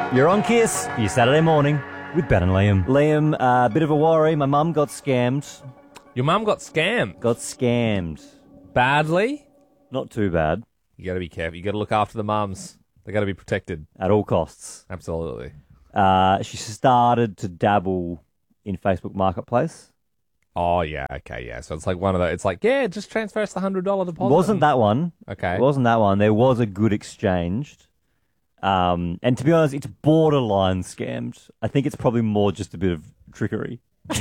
You're on Kiss, your Saturday morning with Ben and Liam. Liam, a bit of a worry. My mum got scammed. Your mum got scammed? Got scammed. Badly? Not too bad. You got to be careful. You got to look after the mums. They got to be protected. At all costs. Absolutely. She started to dabble in Facebook Marketplace. Oh, yeah. Okay, yeah. So it's like one of those. It's like, yeah, just transfer us the $100 deposit. Wasn't that one. Okay. It wasn't that one. There was a good exchange. And to be honest, it's borderline scammed. I think it's probably more just a bit of trickery.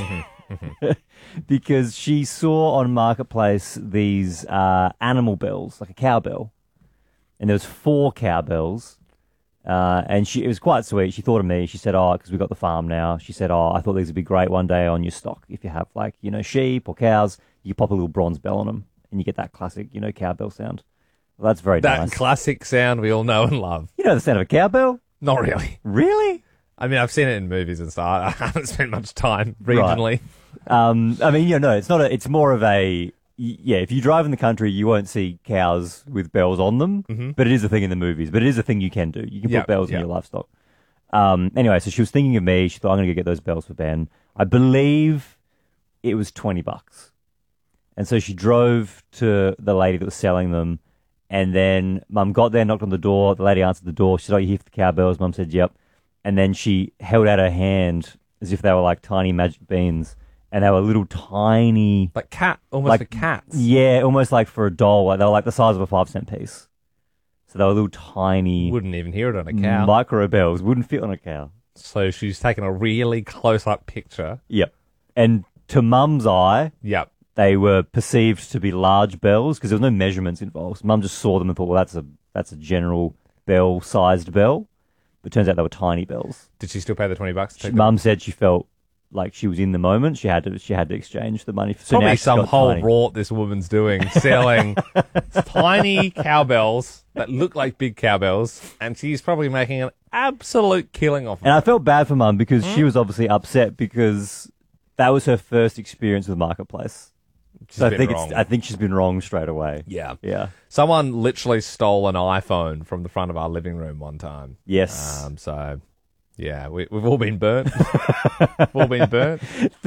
Because she saw on Marketplace these animal bells, like a cowbell. And there was 4 cowbells. And it was quite sweet. She thought of me. She said, because we've got the farm now. She said, I thought these would be great one day on your stock. If you have, sheep or cows, you pop a little bronze bell on them. And you get that classic, cowbell sound. Well, that's very nice. That classic sound we all know and love. You know the sound of a cowbell? Not really. Really? I mean, I've seen it in movies and stuff. I haven't spent much time regionally. Right. It's more of a, if you drive in the country, you won't see cows with bells on them, but it is a thing in the movies, but it is a thing you can do. You can put bells in your livestock. Anyway, so she was thinking of me. She thought, I'm going to go get those bells for Ben. I believe it was $20. And so she drove to the lady that was selling them. And then Mum got there, knocked on the door. The lady answered the door. She said, you here for the cowbells? Mum said, yep. And then she held out her hand as if they were like tiny magic beans. And they were little tiny... almost for cats. Yeah, almost like for a doll. They were like the size of a 5-cent piece. So they were little tiny... Wouldn't even hear it on a cow. Micro bells. Wouldn't fit on a cow. So she's taken a really close-up picture. Yep. And to Mum's eye... Yep. They were perceived to be large bells because there was no measurements involved. Mum just saw them and thought, well, that's a general bell-sized bell. But it turns out they were tiny bells. Did she still pay the $20? Mum said she felt like she was in the moment. She had to exchange the money. So probably some whole rort this woman's doing, selling tiny cowbells that look like big cowbells, and she's probably making an absolute killing off of it. And I felt bad for Mum because she was obviously upset because that was her first experience with Marketplace. So I think she's been wrong straight away. Yeah. Yeah. Someone literally stole an iPhone from the front of our living room one time. Yes. So, yeah, we've all been burnt. We've all been burnt.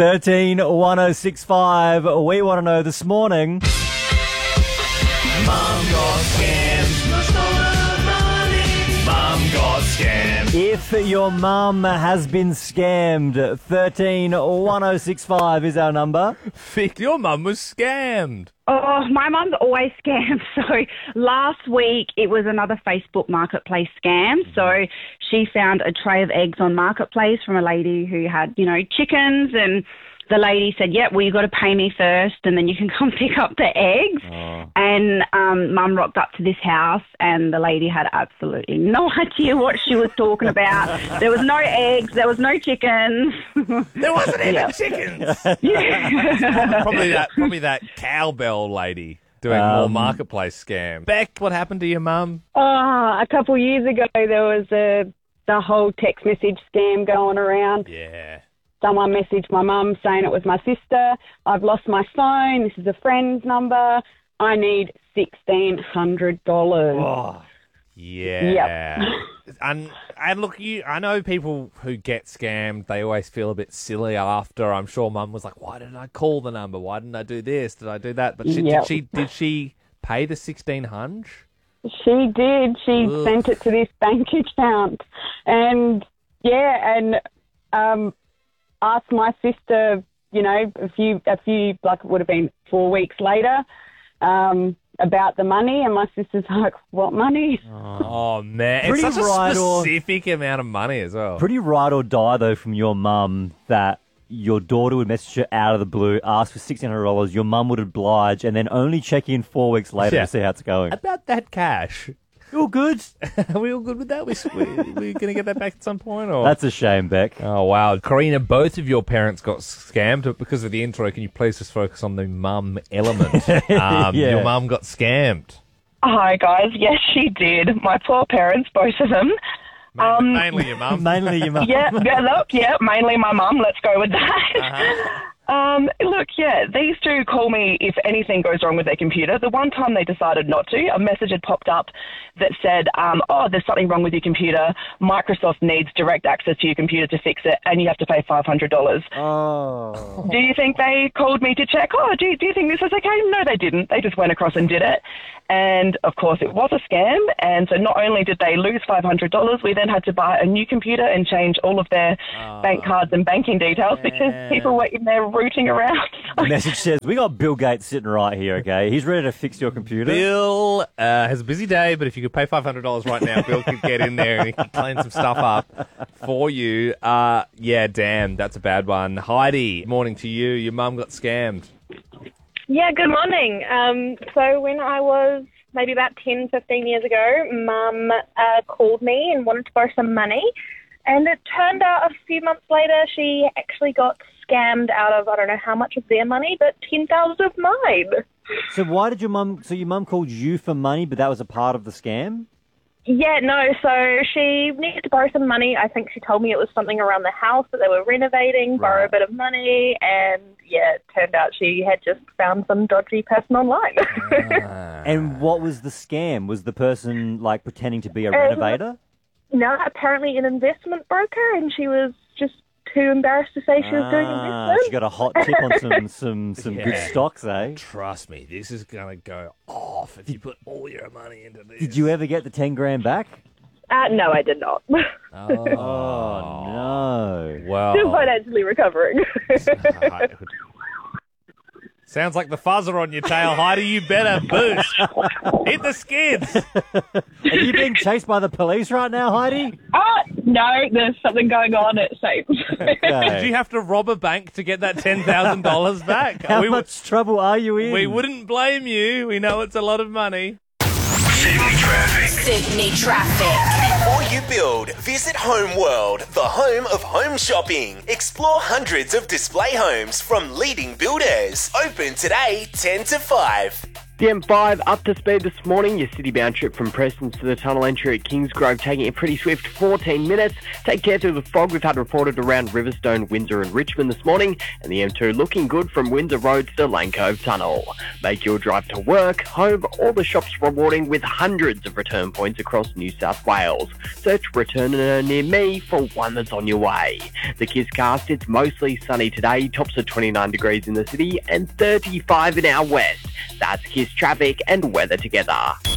131065. We want to know this morning. Mum got scammed. Lost all her money. Mum got scammed. If your mum has been scammed, 131065 is our number. Vic, your mum was scammed. Oh, my mum's always scammed. So last week it was another Facebook Marketplace scam. So she found a tray of eggs on Marketplace from a lady who had, chickens, and the lady said, well, you got to pay me first and then you can come pick up the eggs. Oh. And Mum rocked up to this house and the lady had absolutely no idea what she was talking about. There was no eggs. There was no chickens. There wasn't even chickens. Yeah. Probably that cowbell lady doing more Marketplace scams. Beck, what happened to your mum? A couple of years ago there was the whole text message scam going around. Yeah. Someone messaged my mum saying it was my sister. I've lost my phone. This is a friend's number. I need $1,600. Oh, yeah. Yep. And look, I know people who get scammed, they always feel a bit silly after. I'm sure Mum was like, why didn't I call the number? Why didn't I do this? Did I do that? But did she pay the $1,600? She did. She sent it to this bank account. And, asked my sister, a few, like it would have been 4 weeks later, about the money, and my sister's like, what money? Oh, man. It's such a specific amount of money as well. Pretty ride or die, though, from your mum that your daughter would message her out of the blue, ask for $1,600, your mum would oblige, and then only check in 4 weeks later to see how it's going. About that cash. You all good? Are we all good with that? We're going to get that back at some point? Or? That's a shame, Beck. Oh, wow. Karina, both of your parents got scammed. Because of the intro, can you please just focus on the mum element? Your mum got scammed. Hi, guys. Yes, she did. My poor parents, both of them. Mainly your mum. Mainly your mum. Yeah, mainly my mum. Let's go with that. Look, yeah, these two call me if anything goes wrong with their computer. The one time they decided not to, a message had popped up that said, there's something wrong with your computer. Microsoft needs direct access to your computer to fix it, and you have to pay $500. Oh. Do you think they called me to check, do you think this is okay? No, they didn't. They just went across and did it. And, of course, it was a scam. And so not only did they lose $500, we then had to buy a new computer and change all of their bank cards and banking details because people were in there rooting around. The message says, we got Bill Gates sitting right here, okay? He's ready to fix your computer. Bill has a busy day, but if you could pay $500 right now, Bill could get in there and he could clean some stuff up for you. Yeah, damn, that's a bad one. Heidi, morning to you. Your mum got scammed. Yeah, good morning. So when I was maybe about 10, 15 years ago, Mum called me and wanted to borrow some money. And it turned out a few months later she actually got scammed out of, I don't know how much of their money, but 10,000 of mine. So why did your mum called you for money, but that was a part of the scam? Yeah, no, so she needed to borrow some money. I think she told me it was something around the house that they were renovating, borrow a bit of money, and yeah, it turned out she had just found some dodgy person online. And what was the scam? Was the person like pretending to be a renovator? No, apparently an investment broker, and she was just too embarrassed to say she was doing investment. She got a hot tip on some good stocks, eh? Trust me, this is going to go off if you put all your money into this. Did you ever get the 10 grand back? No, I did not. Oh, no. Well, Still financially recovering. Sounds like the fuzzer on your tail, Heidi. You better boost. Hit the skids. Are you being chased by the police right now, Heidi? No, there's something going on, it seems. Okay. Did you have to rob a bank to get that $10,000 back? How much trouble are you in? We wouldn't blame you. We know it's a lot of money. Sydney traffic. Sydney traffic. Before you build, visit Home World, the home of home shopping. Explore hundreds of display homes from leading builders. Open today, 10 to 5. The M5 up to speed this morning. Your city-bound trip from Preston to the tunnel entry at Kingsgrove taking a pretty swift 14 minutes. Take care through the fog we've had reported around Riverstone, Windsor and Richmond this morning. And the M2 looking good from Windsor Road to the Lane Cove Tunnel. Make your drive to work, home or the shops rewarding with hundreds of return points across New South Wales. Search Return Near Me for one that's on your way. The Kiss Cast, it's mostly sunny today. Tops at 29 degrees in the city and 35 in our west. That's Kiss traffic and weather together.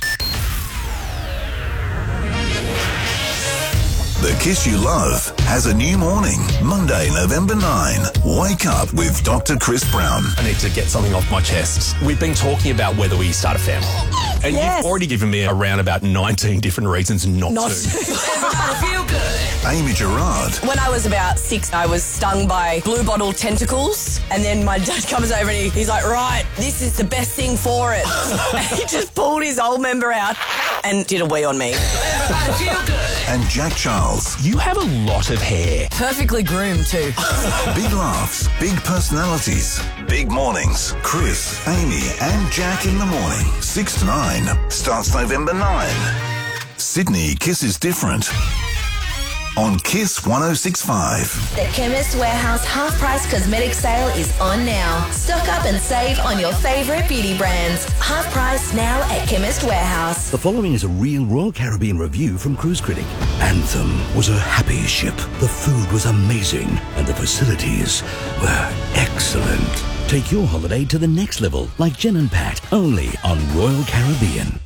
The Kiss You Love has a new morning, Monday, November 9. Wake up with Dr. Chris Brown. I need to get something off my chest. We've been talking about whether we start a family. And you've already given me around about 19 different reasons not to. Feel good. Amy Gerard. When I was about 6, I was stung by blue bottle tentacles. And then my dad comes over and he's like, right, this is the best thing for it. And he just pulled his old member out and did a wee on me. Feel good. And Jack Charles. You have a lot of hair. Perfectly groomed too. Big laughs, big personalities, big mornings. Chris, Amy and Jack in the morning. 6 to 9. Starts November 9. Sydney Kiss is different. On Kiss 106.5. The Chemist Warehouse half-price cosmetic sale is on now. Stock up and save on your favourite beauty brands. Half price now at Chemist Warehouse. The following is a real Royal Caribbean review from Cruise Critic. Anthem was a happy ship. The food was amazing and the facilities were excellent. Take your holiday to the next level like Jen and Pat, only on Royal Caribbean.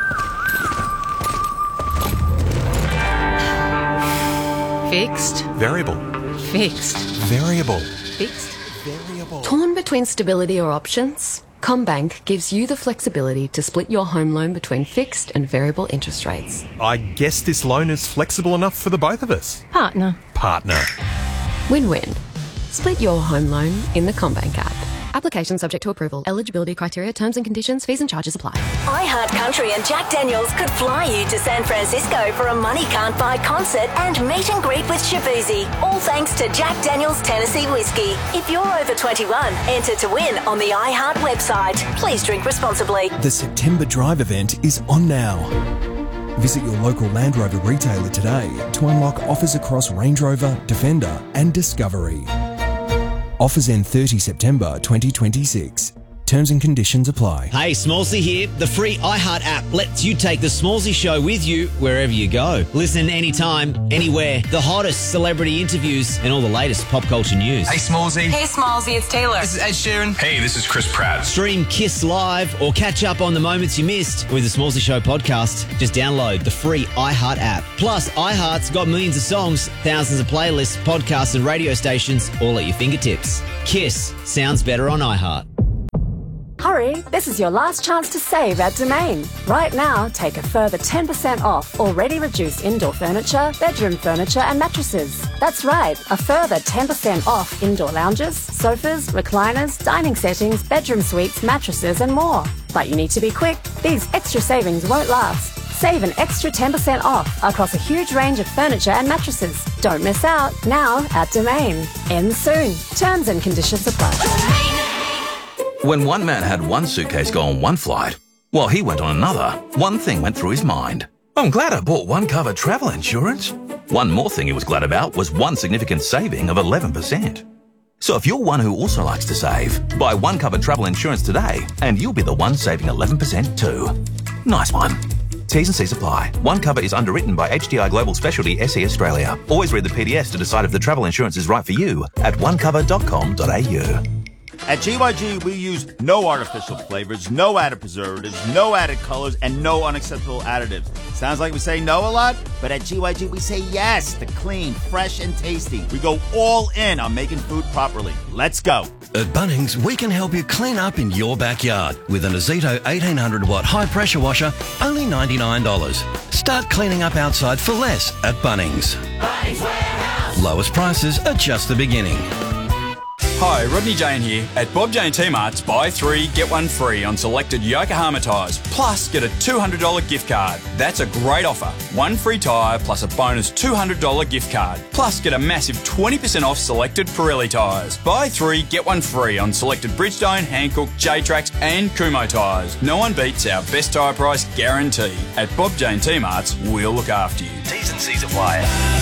Fixed. Variable. Fixed. Variable. Fixed. Variable. Torn between stability or options? CommBank gives you the flexibility to split your home loan between fixed and variable interest rates. I guess this loan is flexible enough for the both of us. Partner. Win-win. Split your home loan in the CommBank app. Application subject to approval. Eligibility criteria, terms and conditions, fees and charges apply. iHeart Country and Jack Daniels could fly you to San Francisco for a Money Can't Buy concert and meet and greet with Shabuzi. All thanks to Jack Daniels Tennessee Whiskey. If you're over 21, enter to win on the iHeart website. Please drink responsibly. The September Drive event is on now. Visit your local Land Rover retailer today to unlock offers across Range Rover, Defender and Discovery. Offers end 30 September 2026. Terms and conditions apply. Hey, Smallsy here. The free iHeart app lets you take The Smallsy Show with you wherever you go. Listen anytime, anywhere. The hottest celebrity interviews and all the latest pop culture news. Hey, Smallsy. Hey, Smallsy, it's Taylor. This is Ed Sheeran. Hey, this is Chris Pratt. Stream Kiss Live or catch up on the moments you missed with The Smallsy Show podcast. Just download the free iHeart app. Plus, iHeart's got millions of songs, thousands of playlists, podcasts and radio stations all at your fingertips. Kiss sounds better on iHeart. Hurry, this is your last chance to save at Domain. Right now, take a further 10% off already reduced indoor furniture, bedroom furniture and mattresses. That's right, a further 10% off indoor lounges, sofas, recliners, dining settings, bedroom suites, mattresses and more. But you need to be quick. These extra savings won't last. Save an extra 10% off across a huge range of furniture and mattresses. Don't miss out. Now at Domain. Ends soon. Terms and conditions apply. When one man had one suitcase go on one flight, while he went on another, one thing went through his mind. I'm glad I bought one cover travel insurance. One more thing he was glad about was one significant saving of 11%. So if you're one who also likes to save, buy one cover travel insurance today and you'll be the one saving 11% too. Nice one. T's and C's apply. One cover is underwritten by HDI Global Specialty SE Australia. Always read the PDS to decide if the travel insurance is right for you at onecover.com.au. At GYG, we use no artificial flavors, no added preservatives, no added colors, and no unacceptable additives. Sounds like we say no a lot, but at GYG, we say yes to clean, fresh, and tasty. We go all in on making food properly. Let's go. At Bunnings, we can help you clean up in your backyard with an Azito 1800-watt high-pressure washer, only $99. Start cleaning up outside for less at Bunnings. Bunnings Warehouse. Lowest prices are just the beginning. Hi, Rodney Jane here. At Bob Jane T-Mart's, buy 3, get 1 free on selected Yokohama tyres, plus get a $200 gift card. That's a great offer. 1 free tyre plus a bonus $200 gift card, plus get a massive 20% off selected Pirelli tyres. Buy 3, get 1 free on selected Bridgestone, Hankook, J-Trax and Kumho tyres. No one beats our best tyre price guarantee. At Bob Jane T-Mart's, we'll look after you. T's and C's apply.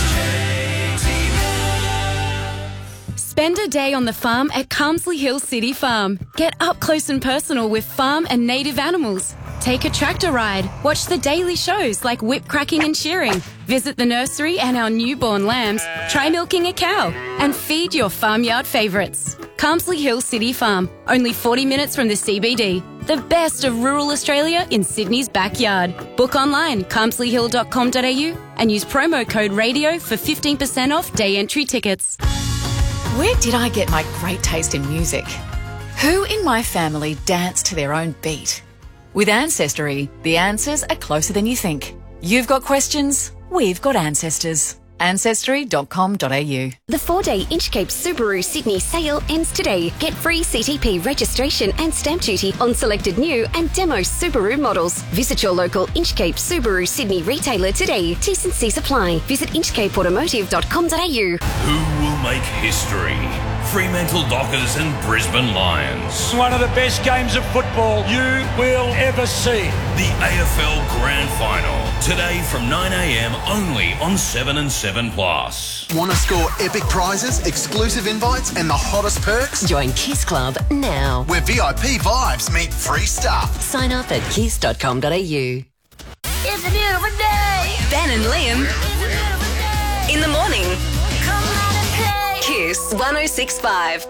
Spend a day on the farm at Carmsley Hill City Farm. Get up close and personal with farm and native animals. Take a tractor ride. Watch the daily shows like whip cracking and shearing. Visit the nursery and our newborn lambs. Try milking a cow. And feed your farmyard favourites. Carmsley Hill City Farm. Only 40 minutes from the CBD. The best of rural Australia in Sydney's backyard. Book online, carmsleyhill.com.au and use promo code RADIO for 15% off day entry tickets. Where did I get my great taste in music? Who in my family dance to their own beat? With Ancestry, the answers are closer than you think. You've got questions, we've got ancestors. Ancestry.com.au. The 4-day Inchcape Subaru Sydney sale ends today. Get free CTP registration and stamp duty on selected new and demo Subaru models. Visit your local Inchcape Subaru Sydney retailer today. T's and C's apply. Visit inchcapeautomotive.com.au. Who will make history? Fremantle Dockers and Brisbane Lions. One of the best games of football you will ever see. The AFL Grand Final. Today from 9 a.m. only on 7 and 7 Plus. Want to score epic prizes, exclusive invites and the hottest perks? Join Kiss Club now. Where VIP vibes meet free stuff. Sign up at kiss.com.au. It's a beautiful day. Ben and Liam in the morning. Kiss 106.5.